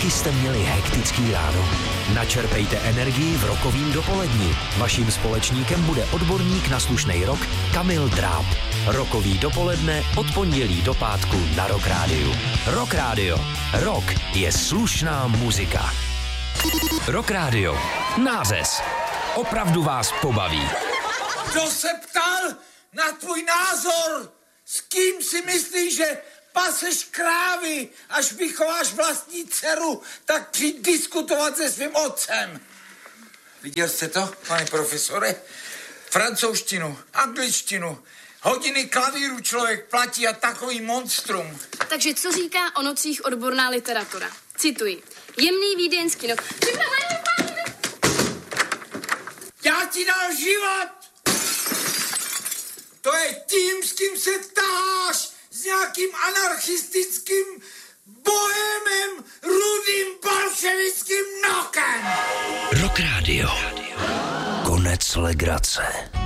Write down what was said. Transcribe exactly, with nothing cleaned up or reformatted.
Taky jste měli hektický ráno? Načerpejte energii v rokovým dopolední. Vaším společníkem bude odborník na slušnej rock Kamil Dráb. Rokový dopoledne od pondělí do pátku na Rock Rádiu. Rock Rádio. Rock je slušná muzika. Rock Rádio. Nářez. Opravdu vás pobaví. Kdo se ptal na tvůj názor? S kým si myslíš, že paseš krávy, až vychováš vlastní dceru, tak přijď diskutovat se svým otcem. Viděl jste to, pane profesore? Francouzštinu, angličtinu, hodiny klavíru člověk platí a takový monstrum. Takže co říká o nocích odborná literatura? Cituji. Jemný vídeňský noc. Já ti dal život! To je tím, s kým se taháš, s nějakým anarchistickým bohemem, rudým bolševickým nokem. Rock Radio. Konec legrace.